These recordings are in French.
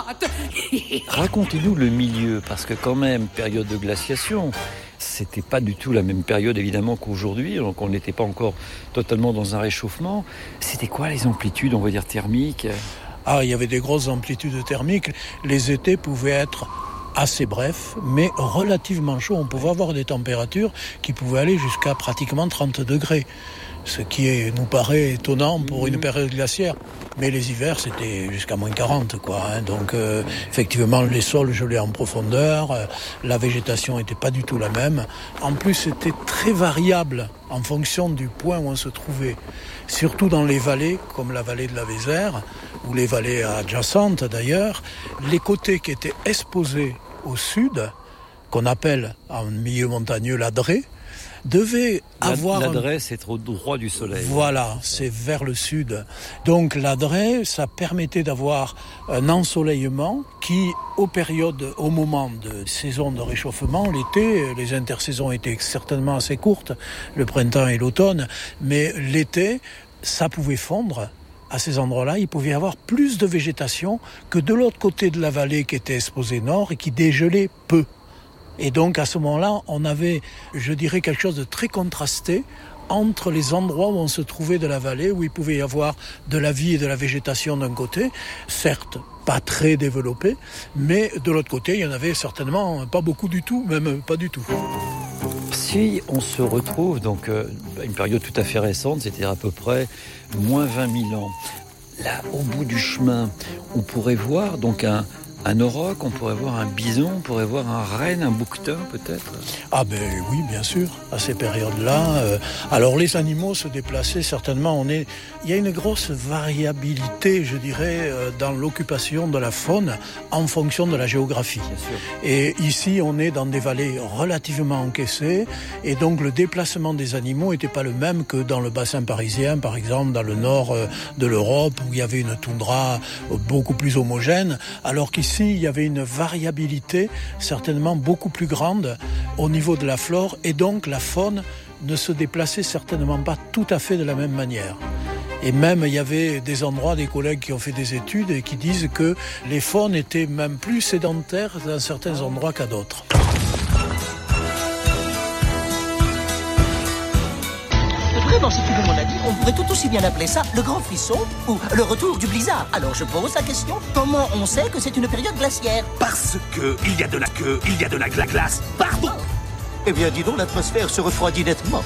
grotte. Racontez-nous le milieu, parce que quand même, période de glaciation, c'était pas du tout la même période évidemment qu'aujourd'hui, donc on n'était pas encore totalement dans un réchauffement. C'était quoi les amplitudes, on va dire, thermiques ? Il y avait des grosses amplitudes thermiques. Les étés pouvaient être assez brefs, mais relativement chauds. On pouvait avoir des températures qui pouvaient aller jusqu'à pratiquement 30 degrés. Ce qui nous paraît étonnant pour une période glaciaire. Mais les hivers, c'était jusqu'à moins 40, quoi. Donc, effectivement, les sols gelaient en profondeur, la végétation n'était pas du tout la même. En plus, c'était très variable en fonction du point où on se trouvait. Surtout dans les vallées, comme la vallée de la Vézère, ou les vallées adjacentes d'ailleurs, les côtés qui étaient exposés au sud, qu'on appelle en milieu montagneux l'Adré, devait avoir... L'Adré, c'est au droit du soleil. Voilà, c'est vers le sud. Donc l'Adré, ça permettait d'avoir un ensoleillement qui, au moment de saison de réchauffement, l'été, les intersaisons étaient certainement assez courtes, le printemps et l'automne, mais l'été, ça pouvait fondre. À ces endroits-là, il pouvait y avoir plus de végétation que de l'autre côté de la vallée qui était exposée nord et qui dégelait peu. Et donc, à ce moment-là, on avait, je dirais, quelque chose de très contrasté entre les endroits où on se trouvait de la vallée, où il pouvait y avoir de la vie et de la végétation d'un côté, certes pas très développée, mais de l'autre côté, il y en avait certainement pas beaucoup du tout, même pas du tout. Si on se retrouve, donc, une période tout à fait récente, c'était à peu près moins 20 000 ans. Là, au bout du chemin, on pourrait voir donc un auroch, on pourrait voir un bison, on pourrait voir un renne, un bouquetin peut-être. Oui, bien sûr, à ces périodes-là. Alors les animaux se déplaçaient certainement. Il y a une grosse variabilité, je dirais, dans l'occupation de la faune en fonction de la géographie. Bien sûr. Et ici, on est dans des vallées relativement encaissées, et donc le déplacement des animaux n'était pas le même que dans le bassin parisien, par exemple, dans le nord de l'Europe, où il y avait une toundra beaucoup plus homogène, alors qu'ici, il y avait une variabilité certainement beaucoup plus grande au niveau de la flore, et donc la faune ne se déplaçait certainement pas tout à fait de la même manière. Et même, il y avait des endroits, des collègues qui ont fait des études et qui disent que les faunes étaient même plus sédentaires dans certains endroits qu'à d'autres. Vraiment, si tu veux mon avis, on pourrait tout aussi bien appeler ça le grand frisson ou le retour du blizzard. Alors je pose la question, comment on sait que c'est une période glaciaire ? Parce que il y a de la glace partout. Eh bien, dis donc, l'atmosphère se refroidit nettement.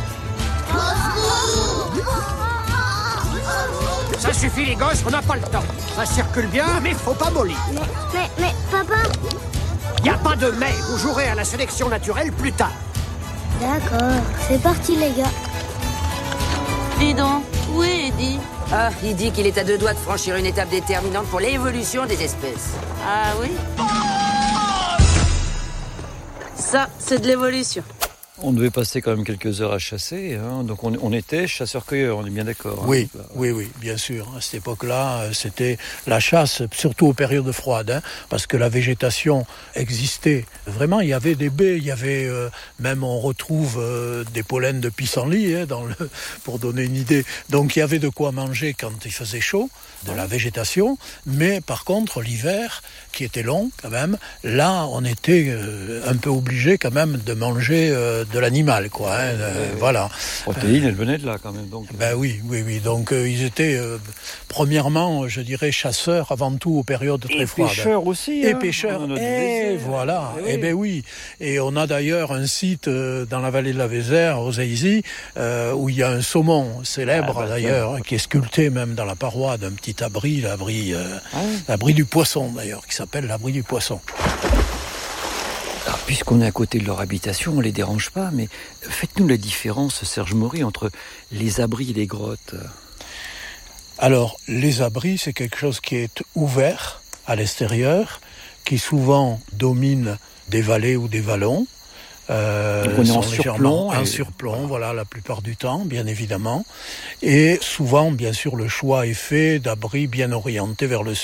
Ça suffit les gosses, on n'a pas le temps. Ça circule bien, mais faut pas mollir. Mais papa... Y a pas de mais, vous jouerez à la sélection naturelle plus tard. D'accord, c'est parti les gars. Dis donc, où est Eddie ? Ah, il dit qu'il est à 2 doigts de franchir une étape déterminante pour l'évolution des espèces. Ah oui ? Ça, c'est de l'évolution. On devait passer quand même quelques heures à chasser, hein. Donc on était chasseurs-cueilleurs, on est bien d'accord. Oui, bien sûr. À cette époque-là, c'était la chasse, surtout aux périodes froides, parce que la végétation existait. Vraiment, il y avait des baies, il y avait même, on retrouve des pollens de pissenlit, pour donner une idée. Donc il y avait de quoi manger quand il faisait chaud, de la végétation, mais par contre, l'hiver, qui était long quand même, là, on était un peu obligé quand même de manger de l'animal, quoi. Voilà. La protéine, elle venait de là, quand même. Donc. Oui. Donc, ils étaient, premièrement, je dirais, chasseurs avant tout aux périodes très froides. Et pêcheurs aussi. Et pêcheurs. Et voilà. Oui. Et on a d'ailleurs un site dans la vallée de la Vézère, aux Aisy, où il y a un saumon célèbre, d'ailleurs, qui est sculpté même dans la paroi d'un petit abri, l'abri du poisson, d'ailleurs, qui s'appelle l'abri du poisson. Alors, puisqu'on est à côté de leur habitation, on ne les dérange pas, mais faites-nous la différence, Serge Maury, entre les abris et les grottes. Alors, les abris, c'est quelque chose qui est ouvert à l'extérieur, qui souvent domine des vallées ou des vallons. Donc on est en surplomb. En surplomb, voilà, la plupart du temps, bien évidemment. Et souvent, bien sûr, le choix est fait d'abris bien orientés vers le sud.